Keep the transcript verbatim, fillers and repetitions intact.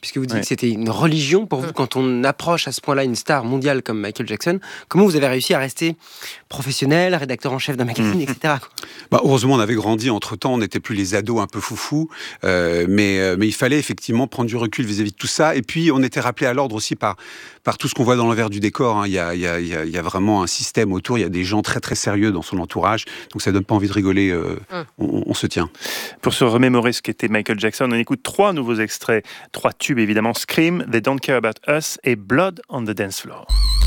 puisque vous dites Ouais. que c'était une religion pour vous quand on approche à ce point-là une star mondiale comme Michael Jackson. Comment vous avez réussi à rester professionnel, rédacteur en chef d'un magazine, Mmh. et cetera quoi. Bah, heureusement, on avait grandi entre-temps, on n'était plus les ados un peu foufous, euh, mais, euh, mais il fallait effectivement prendre du recul vis-à-vis de tout ça. Et puis, on était rappelé à l'ordre aussi par, par tout ce qu'on voit dans l'envers du décor. Hein. Il y a, il y a, il y a, il y a vraiment un système autour, il y a des gens très très sérieux dans son entourage, donc ça donne pas envie de rigoler, euh, Hum. on, on se tient. Pour se remémorer ce qu'était Michael Jackson, on écoute trois nouveaux extraits, trois tubes évidemment, Scream, They Don't Care About Us et Blood on the Dance Floor.